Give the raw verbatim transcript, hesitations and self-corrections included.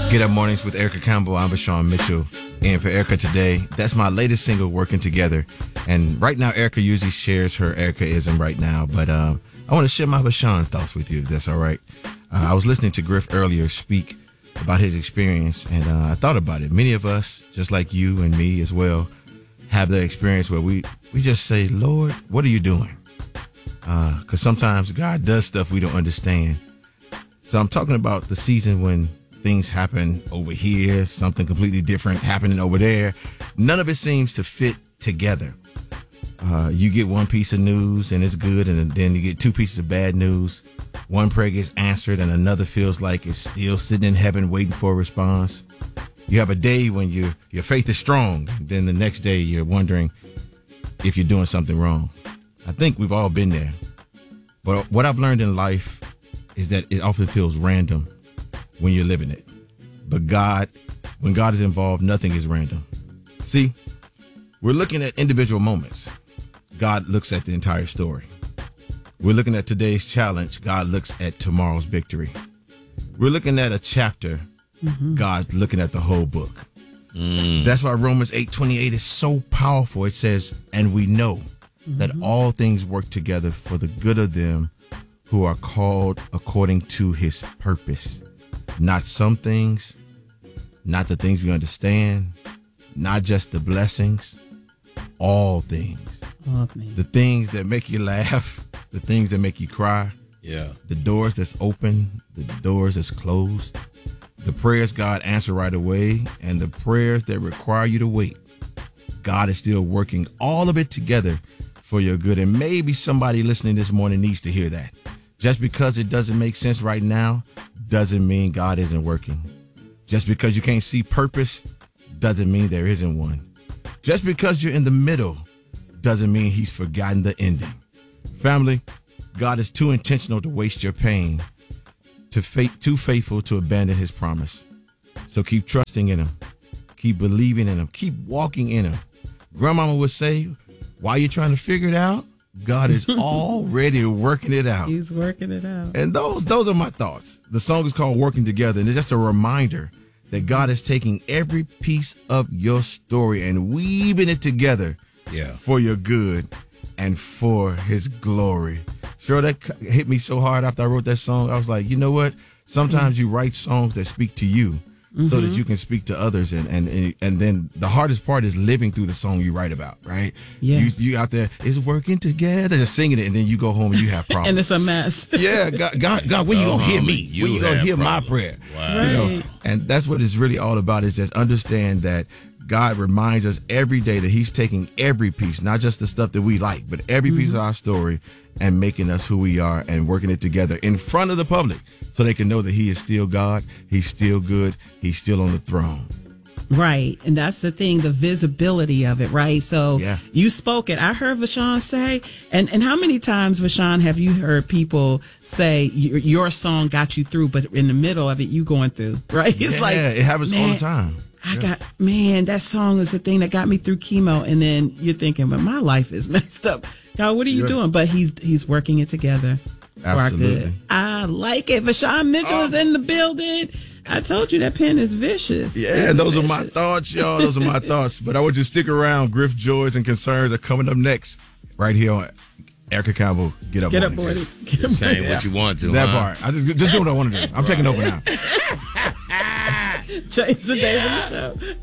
Get Up Mornings with Erica Campbell. I'm Bashawn Mitchell. And for Erica today, that's my latest single, Working Together. And right now, Erica usually shares her Erica-ism right now. But um, I want to share my Bashawn thoughts with you, if that's all right. Uh, I was listening to Griff earlier speak about his experience, and uh, I thought about it. Many of us, just like you and me as well, have that experience where we, we just say, Lord, what are you doing? Because uh, sometimes God does stuff we don't understand. So I'm talking about the season when things happen over here, something completely different happening over there. None of it seems to fit together. Uh, you get one piece of news and it's good, and then you get two pieces of bad news. One prayer gets answered and another feels like it's still sitting in heaven waiting for a response. You have a day when you, your faith is strong. Then the next day you're wondering if you're doing something wrong. I think we've all been there. But what I've learned in life is that it often feels random when you're living it. But God, when God is involved, nothing is random. See, we're looking at individual moments. God looks at the entire story. We're looking at today's challenge. God looks at tomorrow's victory. We're looking at a chapter. Mm-hmm. God's looking at the whole book. Mm. That's why Romans eight twenty-eight is so powerful. It says, and we know mm-hmm. that all things work together for the good of them who are called according to his purpose. Not some things, not the things we understand, not just the blessings, all things. All things. The things that make you laugh, the things that make you cry. Yeah. The doors that's open, the doors that's closed, the prayers God answer right away, and the prayers that require you to wait. God is still working all of it together for your good. And maybe somebody listening this morning needs to hear that. Just because it doesn't make sense right now doesn't mean God isn't working. Just because you can't see purpose doesn't mean there isn't one. Just because you're in the middle doesn't mean he's forgotten the ending. Family, God is too intentional to waste your pain, to fa- too faithful to abandon his promise. So keep trusting in him. Keep believing in him. Keep walking in him. Grandmama would say, while you're trying to figure it out, God is already working it out. He's working it out. And those those are my thoughts. The song is called Working Together, and it's just a reminder that God is taking every piece of your story and weaving it together yeah. for your good and for his glory. Sure, that hit me so hard after I wrote that song. I was like, you know what? Sometimes you write songs that speak to you, mm-hmm. so that you can speak to others. And, and, and then the hardest part is living through the song you write about, right? Yeah. You, you out there, it's working together, just singing it, and then you go home and you have problems. And it's a mess. Yeah, God, God, God when you Go going to hear home me? and you When you going to have hear my problems. prayer? Wow. Right. You know? And that's what it's really all about, is just understand that God reminds us every day that he's taking every piece, not just the stuff that we like, but every piece mm-hmm. of our story and making us who we are and working it together in front of the public so they can know that he is still God, he's still good, he's still on the throne. Right. And that's the thing, the visibility of it, right? So yeah. you spoke it. I heard Vashawn say, and, and how many times, Vashawn, have you heard people say your, your song got you through, but in the middle of it, you going through, right? It's yeah, like, it happens man, all the time. I yeah. got, man, that song is the thing that got me through chemo. And then you're thinking, but my life is messed up. God, what are you yeah. doing? But he's he's working it together for our good. I like it. Vashawn Mitchell oh. is in the building. I told you that pen is vicious. Yeah, it's those vicious. are my thoughts, y'all. Those are my thoughts. But I want you to stick around. Griff Joys and Concerns are coming up next right here on Erica Campbell. Get Up Get Up Mornings. Mornings. Get Just saying yeah. what you want to. That huh? part. I just just do what I want to do. I'm right. taking over now. Jason Davis.